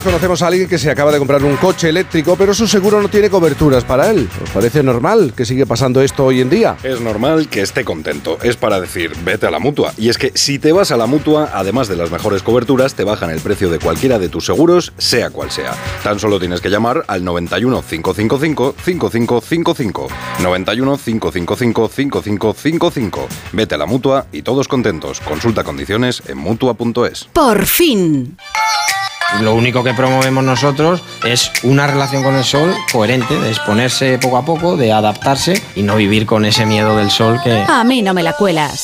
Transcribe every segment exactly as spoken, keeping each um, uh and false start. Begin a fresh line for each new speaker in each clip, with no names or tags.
Conocemos a alguien que se acaba de comprar un coche eléctrico, pero su seguro no tiene coberturas para él. ¿Os parece normal que sigue pasando esto hoy en día?
Es normal que esté contento. Es para decir, vete a la Mutua. Y es que si te vas a la Mutua, además de las mejores coberturas, te bajan el precio de cualquiera de tus seguros, sea cual sea. Tan solo tienes que llamar al noventa y uno, cinco cinco cinco, cinco cinco cinco cinco. noventa y uno, cinco cinco cinco, cinco cinco cinco cinco. Vete a la Mutua y todos contentos. Consulta condiciones en mutua punto es.
Por fin.
Lo único que promovemos nosotros es una relación con el sol coherente, de exponerse poco a poco, de adaptarse y no vivir con ese miedo del sol que...
A mí no me la cuelas.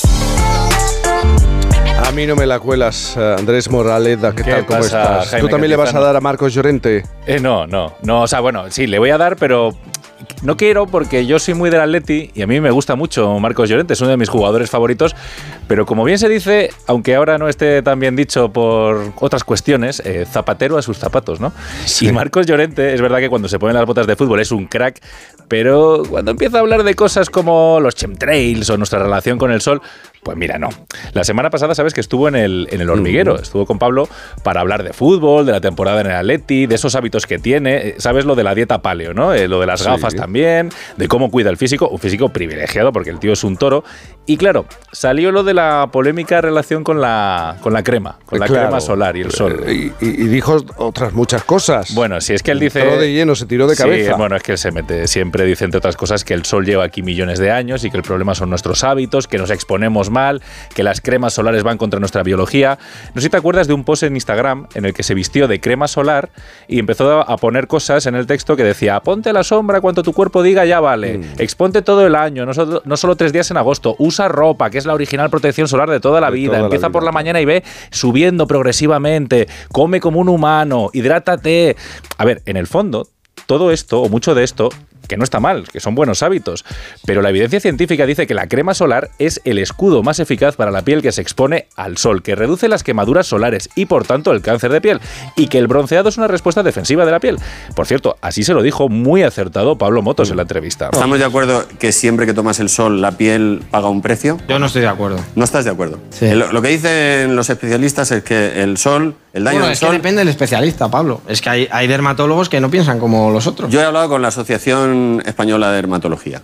A mí no me la cuelas, Andrés Moraleda, ¿qué,
¿Qué
tal? ¿Cómo
pasa,
estás?
Jaime
¿Tú también le vas a dar a Marcos Llorente?
Eh, no, no, no, o sea, bueno, sí, le voy a dar, pero no quiero porque yo soy muy del Atleti y a mí me gusta mucho Marcos Llorente, es uno de mis jugadores favoritos, pero como bien se dice, aunque ahora no esté tan bien dicho por otras cuestiones, eh, zapatero a sus zapatos, ¿no? Sí. Y Marcos Llorente, es verdad que cuando se pone las botas de fútbol es un crack, pero cuando empieza a hablar de cosas como los chemtrails o nuestra relación con el sol, pues mira, no. La semana pasada, sabes que estuvo en el, en el hormiguero, mm. estuvo con Pablo para hablar de fútbol, de la temporada en el Atleti, de esos hábitos que tiene, sabes lo de la dieta paleo, ¿no? Eh, lo de las sí. gafas también, de cómo cuida el físico, un físico privilegiado porque el tío es un toro. Y claro, salió lo de la polémica relación con la, con la crema, con la claro. crema solar y el sol.
Y, y, y dijo otras muchas cosas.
Bueno, si es que él dice...
Entró de lleno, se tiró de cabeza.
Sí, bueno, es que él se mete, siempre dice entre otras cosas que el sol lleva aquí millones de años y que el problema son nuestros hábitos, que nos exponemos mal, que las cremas solares van contra nuestra biología. No sé si te acuerdas de un post en Instagram en el que se vistió de crema solar y empezó a poner cosas en el texto que decía: ponte a la sombra cuanto tu cuerpo diga, ya vale, mm. exponte todo el año, no solo, no solo tres días en agosto, usa ropa, que es la original protección solar de toda la vida, toda empieza la vida, por la mañana y ve subiendo progresivamente, come como un humano, hidrátate. A ver, en el fondo, todo esto, o mucho de esto, que no está mal, que son buenos hábitos, pero la evidencia científica dice que la crema solar es el escudo más eficaz para la piel que se expone al sol, que reduce las quemaduras solares y por tanto el cáncer de piel, y que el bronceado es una respuesta defensiva de la piel. Por cierto, así se lo dijo muy acertado Pablo Motos en la entrevista.
¿Estamos de acuerdo que siempre que tomas el sol la piel paga un precio?
Yo no estoy de acuerdo.
¿No estás de acuerdo?
Sí.
Lo, lo que dicen los especialistas es que el sol, el daño
bueno,
del
es
sol...
que depende del especialista, Pablo. Es que hay, hay dermatólogos que no piensan como los otros.
Yo he hablado con la Asociación Española de Dermatología.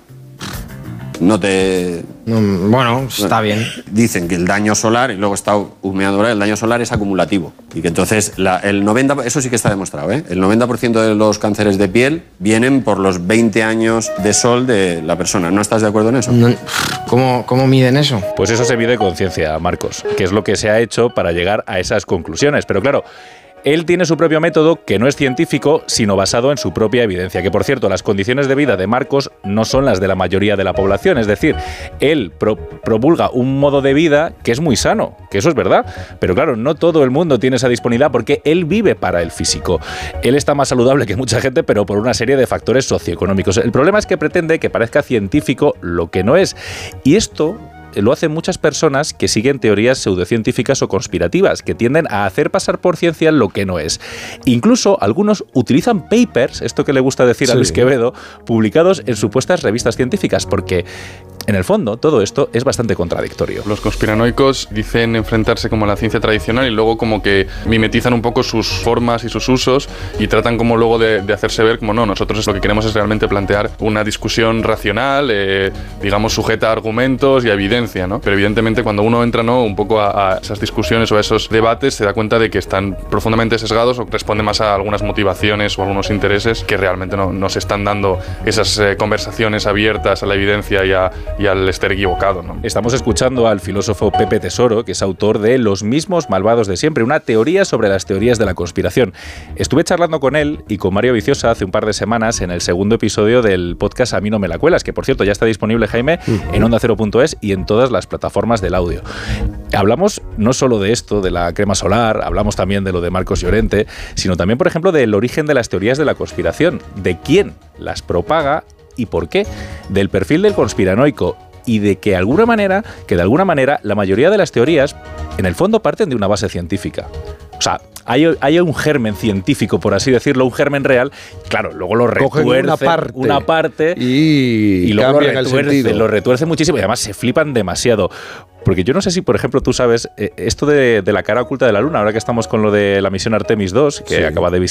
No te...
Mm, bueno, está bien.
Dicen que el daño solar, y luego está humeando ahora, el daño solar es acumulativo. Y que entonces, la, el noventa por ciento, eso sí que está demostrado, ¿eh? El noventa por ciento de los cánceres de piel vienen por los veinte años de sol de la persona. ¿No estás de acuerdo en eso?
No, ¿cómo, ¿Cómo miden eso?
Pues eso se mide con ciencia, Marcos, que es lo que se ha hecho para llegar a esas conclusiones. Pero claro, él tiene su propio método que no es científico, sino basado en su propia evidencia. Que, por cierto, las condiciones de vida de Marcos no son las de la mayoría de la población. Es decir, él pro- promulga un modo de vida que es muy sano, que eso es verdad. Pero claro, no todo el mundo tiene esa disponibilidad porque él vive para el físico. Él está más saludable que mucha gente, pero por una serie de factores socioeconómicos. El problema es que pretende que parezca científico lo que no es. Y esto lo hacen muchas personas que siguen teorías pseudocientíficas o conspirativas, que tienden a hacer pasar por ciencia lo que no es. Incluso algunos utilizan papers, esto que le gusta decir sí. a Luis Quevedo, publicados en supuestas revistas científicas, porque en el fondo todo esto es bastante contradictorio.
Los conspiranoicos dicen enfrentarse como a la ciencia tradicional y luego como que mimetizan un poco sus formas y sus usos y tratan como luego de, de hacerse ver como no, nosotros lo que queremos es realmente plantear una discusión racional, eh, digamos sujeta a argumentos y a evidencia, ¿no? Pero evidentemente cuando uno entra, ¿no?, un poco a, a esas discusiones o a esos debates se da cuenta de que están profundamente sesgados o responden más a algunas motivaciones o algunos intereses que realmente no, no se están dando esas eh, conversaciones abiertas a la evidencia y, a, y al estar equivocado, ¿no?
Estamos escuchando al filósofo Pepe Tesoro, que es autor de Los mismos malvados de siempre, una teoría sobre las teorías de la conspiración. Estuve charlando con él y con Mario Viciosa hace un par de semanas en el segundo episodio del podcast A mí no me la cuelas, que por cierto ya está disponible, Jaime, en onda cero punto es y en todas las plataformas del audio. Hablamos no solo de esto, de la crema solar, hablamos también de lo de Marcos Llorente, sino también, por ejemplo, del origen de las teorías de la conspiración, de quién las propaga y por qué, del perfil del conspiranoico y de que, de alguna manera, que de alguna manera la mayoría de las teorías en el fondo parten de una base científica. O sea, hay, hay un germen científico, por así decirlo, un germen real. Claro, luego lo retuerce
una parte,
una parte
y,
y luego lo
el
retuerce, lo retuerce muchísimo y además se flipan demasiado. Porque yo no sé si, por ejemplo, tú sabes, eh, esto de, de la cara oculta de la Luna, ahora que estamos con lo de la misión Artemis dos, que sí. acaba de